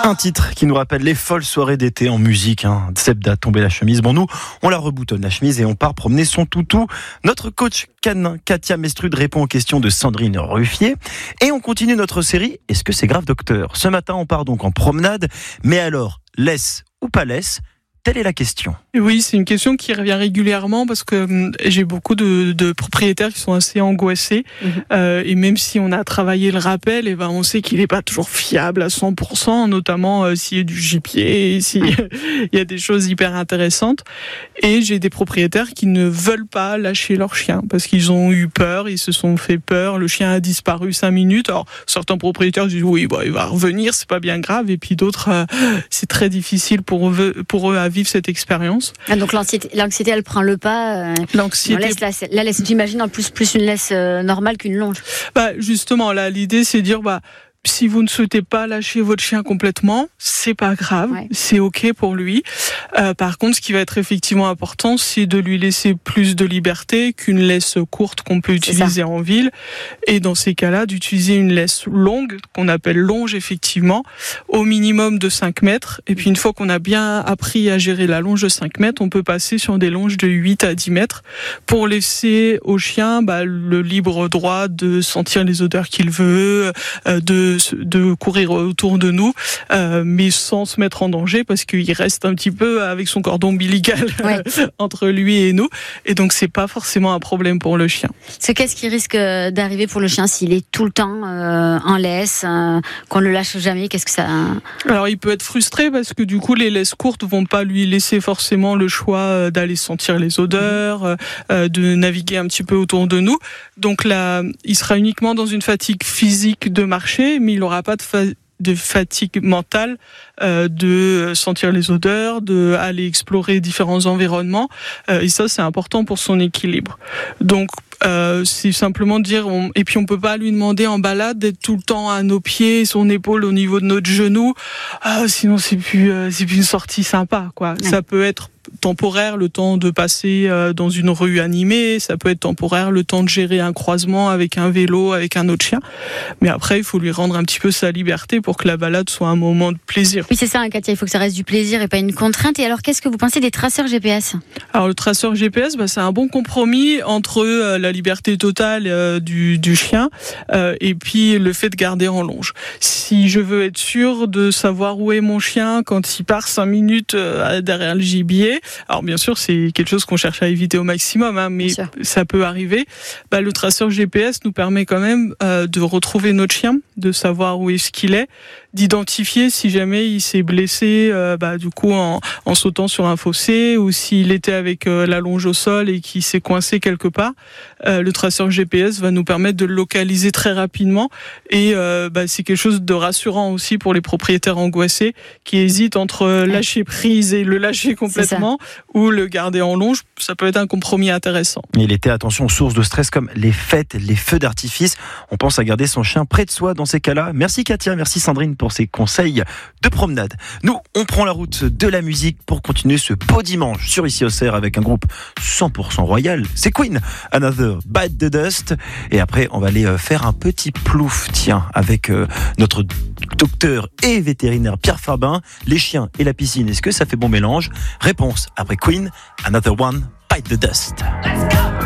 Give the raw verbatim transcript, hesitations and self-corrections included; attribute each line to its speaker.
Speaker 1: Un titre qui nous rappelle les folles soirées d'été en musique, hein. Sebda, tomber la chemise. Bon, nous, on la reboutonne la chemise et on part promener son toutou. Notre coach canin, Katia Mestrude, répond aux questions de Sandrine Ruffier. Et on continue notre série. Est-ce que c'est grave, docteur? Ce matin, on part donc en promenade. Mais alors, laisse ou pas laisse? Telle est la question.
Speaker 2: Oui, c'est une question qui revient régulièrement parce que hum, j'ai beaucoup de, de propriétaires qui sont assez angoissés. Mmh. Euh, et même si on a travaillé le rappel, et ben on sait qu'il n'est pas toujours fiable à cent pour cent, notamment euh, s'il y a du gibier, s'il y a des choses hyper intéressantes. Et j'ai des propriétaires qui ne veulent pas lâcher leur chien parce qu'ils ont eu peur, ils se sont fait peur. Le chien a disparu cinq minutes. Alors certains propriétaires disent oui, bah, il va revenir, c'est pas bien grave. Et puis d'autres, euh, c'est très difficile pour eux, pour eux à vivre cette expérience.
Speaker 3: Ah, donc l'anxiété, l'anxiété, elle prend le pas. Euh,
Speaker 2: l'anxiété.
Speaker 3: On laisse la, la laisse. J'imagine en plus plus une laisse euh, normale qu'une longe.
Speaker 2: Bah justement, là, l'idée c'est de dire bah. Si vous ne souhaitez pas lâcher votre chien complètement, c'est pas grave, ouais. C'est ok pour lui. Euh, par contre, ce qui va être effectivement important, c'est de lui laisser plus de liberté qu'une laisse courte qu'on peut utiliser en ville. Et dans ces cas-là, d'utiliser une laisse longue, qu'on appelle longe effectivement, au minimum de cinq mètres. Et puis une fois qu'on a bien appris à gérer la longe de cinq mètres, on peut passer sur des longes de huit à dix mètres pour laisser au chien bah, le libre droit de sentir les odeurs qu'il veut, euh, de de courir autour de nous, euh, mais sans se mettre en danger parce qu'il reste un petit peu avec son cordon ombilical ouais. entre lui et nous. Et donc, c'est pas forcément un problème pour le chien.
Speaker 3: C'est qu'est-ce qui risque d'arriver pour le chien s'il est tout le temps euh, en laisse, euh, qu'on le lâche jamais? Qu'est-ce que ça...
Speaker 2: Alors, il peut être frustré parce que du coup, les laisses courtes vont pas lui laisser forcément le choix d'aller sentir les odeurs, euh, de naviguer un petit peu autour de nous. Donc là, il sera uniquement dans une fatigue physique de marcher, mais il n'aura pas de, fa- de fatigue mentale euh, de sentir les odeurs, de aller explorer différents environnements. Euh, et ça, c'est important pour son équilibre. Donc, euh, c'est simplement de dire... On, et puis, on peut pas lui demander en balade d'être tout le temps à nos pieds, son épaule au niveau de notre genou. Ah, sinon, c'est plus, euh, c'est plus une sortie sympa, quoi. Ouais. Ça peut être temporaire, le temps de passer dans une rue animée, ça peut être temporaire, le temps de gérer un croisement avec un vélo, avec un autre chien. Mais après, il faut lui rendre un petit peu sa liberté pour que la balade soit un moment de plaisir.
Speaker 3: Oui, c'est ça, hein, Katia, il faut que ça reste du plaisir et pas une contrainte. Et alors, qu'est-ce que vous pensez des traceurs G P S?
Speaker 2: Alors, le traceur G P S, bah, c'est un bon compromis entre euh, la liberté totale euh, du, du chien euh, et puis le fait de garder en longe. Si je veux être sûr de savoir où est mon chien quand il part cinq minutes euh, derrière le gibier, alors bien sûr c'est quelque chose qu'on cherche à éviter au maximum, hein, mais ça peut arriver. Bah, le traceur G P S nous permet quand même euh, de retrouver notre chien, de savoir où est-ce qu'il est, d'identifier si jamais il s'est blessé euh, bah, du coup en, en sautant sur un fossé ou s'il était avec euh, la longe au sol et qu'il s'est coincé quelque part. Euh, le traceur G P S va nous permettre de le localiser très rapidement et euh, bah, c'est quelque chose de rassurant aussi pour les propriétaires angoissés qui hésitent entre lâcher prise et le lâcher complètement ou le garder en longe. Ça peut être un compromis intéressant.
Speaker 1: Il était, attention, aux sources de stress comme les fêtes, les feux d'artifice. On pense à garder son chien près de soi dans ces cas-là. Merci Katia, merci Sandrine pour ces conseils de promenade. Nous, on prend la route de la musique pour continuer ce beau dimanche sur Ici Auxerre avec un groupe cent pour cent royal. C'est Queen, Another Bite the Dust. Et après, on va aller faire un petit plouf, tiens, avec euh, notre docteur et vétérinaire Pierre Fabin. Les chiens et la piscine, est-ce que ça fait bon mélange? Réponse après Queen, Another One Bite the Dust. Let's go!